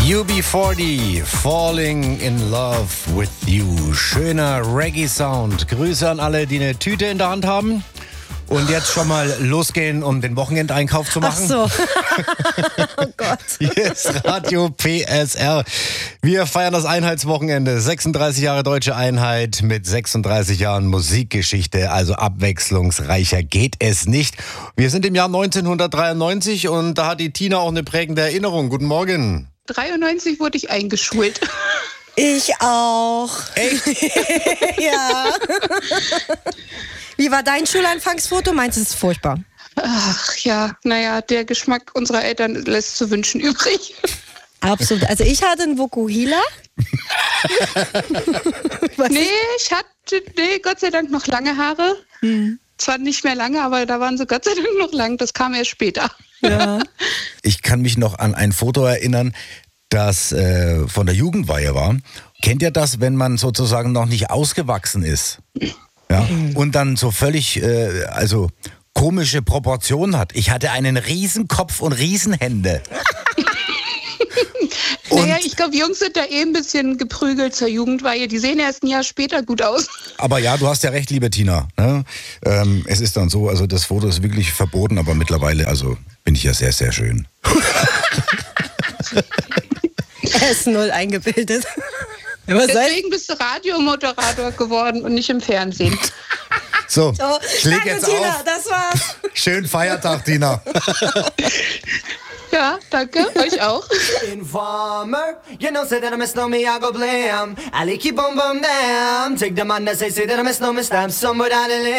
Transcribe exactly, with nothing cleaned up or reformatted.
U B vierzig, Falling in Love with You. Schöner Reggae-Sound. Grüße an alle, die eine Tüte in der Hand haben. Und jetzt schon mal losgehen, um den Wochenendeinkauf zu machen. Ach so. Oh Gott. Hier ist Radio P S R. Wir feiern das Einheitswochenende. sechsunddreißig Jahre Deutsche Einheit mit sechsunddreißig Jahren Musikgeschichte. Also abwechslungsreicher geht es nicht. Wir sind im Jahr neunzehnhundertdreiundneunzig und da hat die Tina auch eine prägende Erinnerung. Guten Morgen. dreiundneunzig wurde ich eingeschult. Ich auch. Echt? Ja. Wie war dein Schulanfangsfoto? Meinst du, es ist furchtbar? Ach ja, naja, der Geschmack unserer Eltern lässt zu wünschen übrig. Absolut. Also ich hatte einen Vokuhila. Nee, ich hatte, nee, Gott sei Dank noch lange Haare. Hm. Zwar nicht mehr lange, aber da waren sie Gott sei Dank noch lang. Das kam erst später. Ja. Ich kann mich noch an ein Foto erinnern, das äh, von der Jugendweihe war. Kennt ihr das, wenn man sozusagen noch nicht ausgewachsen ist? Ja? Mhm. Und dann so völlig, äh, also komische Proportionen hat. Ich hatte einen Riesenkopf und Riesenhände. Naja, ich glaube, Jungs sind da eh ein bisschen geprügelt zur Jugendweihe. Die sehen erst ein Jahr später gut aus. Aber ja, du hast ja recht, liebe Tina. Ne? Ähm, es ist dann so, also das Foto ist wirklich verboten, aber mittlerweile, also bin ich ja sehr, sehr schön. Er ist null eingebildet. Deswegen bist du Radiomoderator geworden und nicht im Fernsehen. So, so ich leg danke, jetzt Tina, auf. Das war's. Schönen Feiertag, Tina. Ja, danke, euch auch. Informer, you know, say that I miss no me, I go blam. I like you boom boom damn. Take the man that say, say that I miss no me, stamp somewhere down the lane.